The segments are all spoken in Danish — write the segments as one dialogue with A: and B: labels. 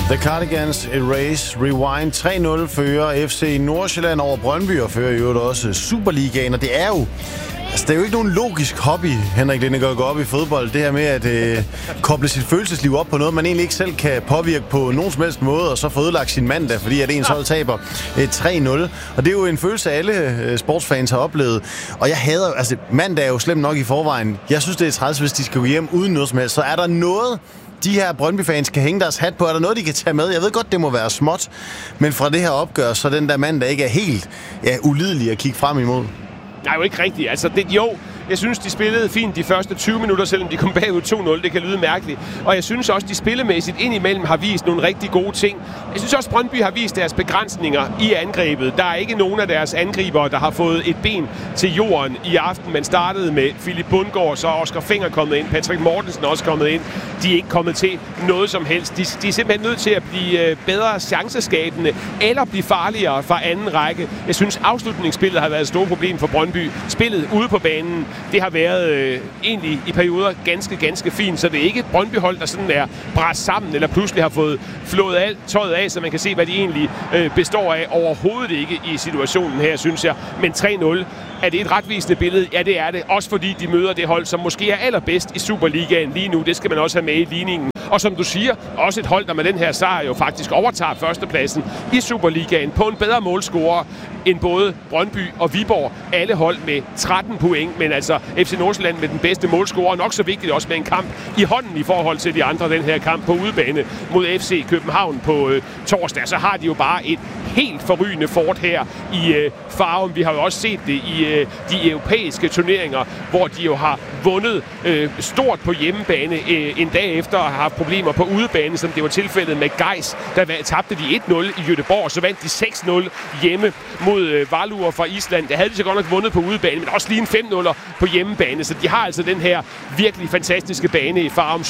A: The Cardigans, Erase, Rewind. 3-0 fører FC Nordsjælland over Brøndby og fører i øvrigt også Superligaen. Og det er jo... Altså, det er jo ikke nogen logisk hobby, Henrik Lindegaard, går op i fodbold. Det her med at koble sit følelsesliv op på noget, man egentlig ikke selv kan påvirke på nogen som helst måde, og så få ødelagt sin mandag, fordi at ens hold taber 3-0. Og det er jo en følelse, alle sportsfans har oplevet. Og jeg hader... Altså, mandag er jo slemt nok i forvejen. Jeg synes, det er træls, hvis de skal gå hjem uden noget som helst. Så er der noget... de her Brøndby-fans kan hænge deres hat på? Er der noget, de kan tage med? Jeg ved godt, det må være småt, men fra det her opgør, så den der mand, der ikke er helt ulidelig at kigge frem imod.
B: Nej, jo ikke rigtigt. Altså, jeg synes, de spillede fint de første 20 minutter, selvom de kom bagud 2-0. Det kan lyde mærkeligt. Og jeg synes også, de spillemæssigt indimellem har vist nogle rigtig gode ting. Jeg synes også, Brøndby har vist deres begrænsninger i angrebet. Der er ikke nogen af deres angribere, der har fået et ben til jorden i aften. Man startede med Philip Bundgaard, så er Oscar Fenger kommet ind. Patrick Mortensen er også kommet ind. De er ikke kommet til noget som helst. De er simpelthen nødt til at blive bedre chanceskabende eller blive farligere fra anden række. Jeg synes, afslutningsspillet har været et stort problem for Brøndby. Spillet ude på banen, det har været egentlig i perioder ganske fint, så det er ikke et Brøndby-hold, der sådan er bræst sammen, eller pludselig har fået flået alt tøjet af, så man kan se, hvad de egentlig består af. Overhovedet ikke i situationen her, synes jeg. Men 3-0, er det et retvisende billede? Ja, det er det. Også fordi de møder det hold, som måske er allerbedst i Superligaen lige nu. Det skal man også have med i ligningen. Og som du siger, også et hold, der med den her sejr jo faktisk overtager førstepladsen i Superligaen på en bedre målscorer end både Brøndby og Viborg. Alle hold med 13 point, men altså FC Nordsjælland med den bedste målscorer. Nok så vigtigt også med en kamp i hånden i forhold til de andre. Den her kamp på udebane mod FC København på torsdag. Så har de jo bare et helt forrygende fort her i Farum. Vi har jo også set det i de europæiske turneringer, hvor de jo har vundet stort på hjemmebane en dag efter at have haft problemer på udebane, som det var tilfældet med Geis. Der tabte de 1-0 i Göteborg, så vandt de 6-0 hjemme mod Valur fra Island. Der havde de så godt nok vundet på udebane, men også lige en 5-0 på hjemmebane. Så de har altså den her virkelig fantastiske bane i Farum.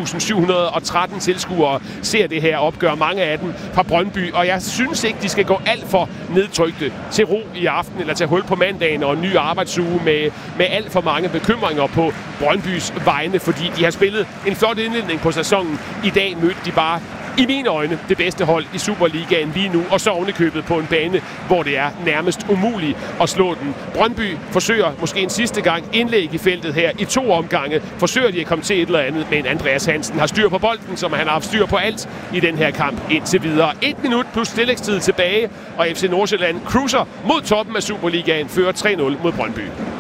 B: 7.713 tilskuere ser det her opgør, mange af dem fra Brøndby. Og jeg synes ikke, de skal gå alt for nedtrykte til ro i aften, eller tage hul på mandagen og en ny arbejdsuge med alt for mange bekymringer på Brøndbys vegne, fordi de har spillet en flot indledning på sæsonen. I dag mødte de bare i mine øjne det bedste hold i Superligaen lige nu, og så ovenikøbet på en bane, hvor det er nærmest umuligt at slå den. Brøndby forsøger måske en sidste gang indlæg i feltet her i 2 omgange. Forsøger de at komme til et eller andet, men Andreas Hansen har styr på bolden, som han har haft styr på alt i den her kamp indtil videre. 1 minut plus tillægstid tilbage, og FC Nordsjælland cruiser mod toppen af Superligaen, fører 3-0 mod Brøndby.